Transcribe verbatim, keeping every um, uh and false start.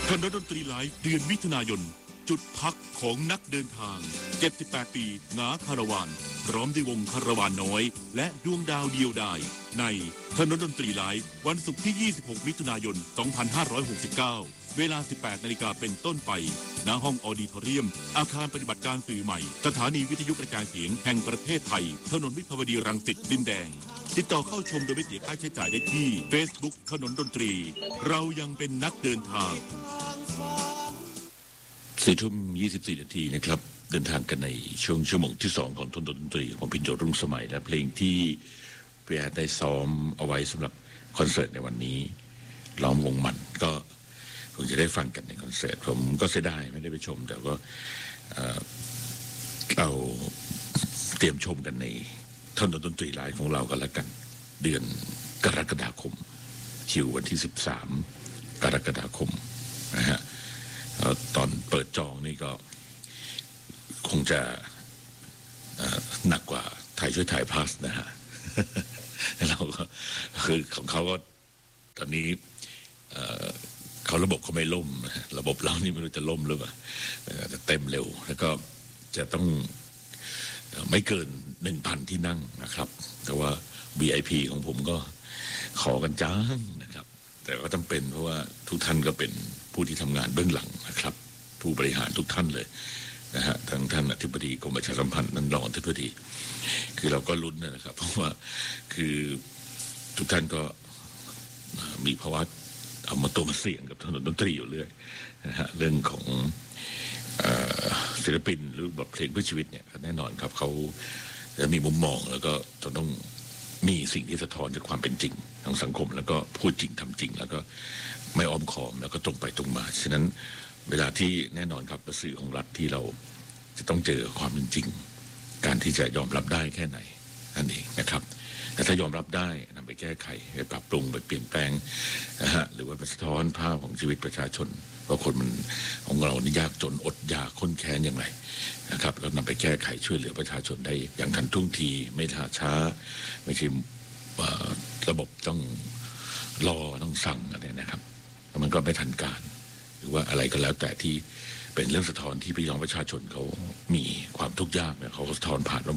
คณะดนตรีไลฟ์เดือนมิถุนายนจุดพักของนักเดินทางเจ็ดสิบแปดปีงาคาราวานพร้อมด้วยวงคาราวานน้อยและดวงดาวเดียวดายในคณะดนตรีไลฟ์วันศุกร์ที่ยี่สิบหกมิถุนายนสองพันห้าร้อยหกสิบเก้าเวลาสิบแปดนาฬิกาเป็นต้นไปณห้องออดิทอเรียมอาคารปฏิบัติการสื่อใหม่สถานีวิทยุกระจายเสียงแห่งประเทศไทยถนนวิภาวดีรังสิตดินแดงติดต่อเข้าชมโดยไม่เสียค่าใช้จ่ายได้ที่ Facebook ถนนดนตรีเรายังเป็นนักเดินทางสี่ทุ่มยี่สิบสี่นาทีนะครับเดินทางกันในช่วงชั่วโมงที่สองของทนดนตรีของพินโยรุ่งสมัยและเพลงที่เปียได้ซ้อมเอาไว้สำหรับคอนเสิร์ตในวันนี้ล้อมวงมันก็คงจะได้ฟังกันในคอนเสิร์ตผมก็เสียดายไม่ได้ไปชมแต่ก็เราเตรียมชมกันในทนดนตรีไลฟ์ของเรากันแล้วกันเดือนกรกฎาคมคิววันที่สิบสามกรกฎาคมนะฮะตอนเปิดจองนี่ก็คงจะหนักกว่าไทยช่วยถ่ายพาสนะฮะเราก็คือของเขาก็ตอนนี้เขาระบบเขาไม่ล่มระบบเรานี่ไม่รู้จะล่มหรือเปล่าจะเต็มเร็วแล้วก็จะต้องไม่เกินหนึ่งพันที่นั่งนะครับแต่ว่า วี ไอ พี ของผมก็ขอกันจ้างนะครับแต่ก็จำเป็นเพราะว่าทุกท่านก็เป็นผู้ที่ทำงานเบื้องหลังนะครับผู้บริหารทุกท่านเลยนะฮะทั้งท่านอธิบดีกรมประชาสัมพันธ์นั่นรองอธิบดีคือเราก็ลุ้นนะครับเพราะว่าคือทุกท่านก็มีภาวะเอามาตัวมาเสี่ยงกับถนนดนตรีอยู่เรื่อยนะฮะเรื่องของศิลปินหรือบทเพลงเพื่อชีวิตเนี่ยแน่นอนครับเขาจะมีมุมมองแล้วก็จะต้องมีสิ่งที่สะท้อนจากความเป็นจริงทางสังคมแล้วก็พูดจริงทำจริงแล้วก็ไม่อ้อมค้อมแล้วก็ตรงไปตรงมาฉะนั้นเวลาที่แน่นอนครับสื่อของรัฐที่เราจะต้องเจอความเป็นจริงการที่จะยอมรับได้แค่ไหนนั่นเองนะครับแต่ถ้ายอมรับได้นำไปแก้ไขไปปรับปรุงไปเปลี่ยนแปลงนะฮะหรือว่าไปสะท้อนภาพของชีวิตประชาชนว่าคนมันของเรานี่ยากจนอดอยากค้นแค้นอย่างไรนะครับแล้วนำไปแก้ไขช่วยเหลือประชาชนได้อย่างทันท่วงทีไม่ล่าช้าไม่ใช่ระบบต้องรอต้องสั่งอะไรนะครับมันก็ไม่ทันการหรือว่าอะไรก็แล้วแต่ที่เป็นเรื่องสะท้อนที่พี่น้องประชาชนเขามีความทุกข์ยากเนี่ยเขาสะท้อนผ่าน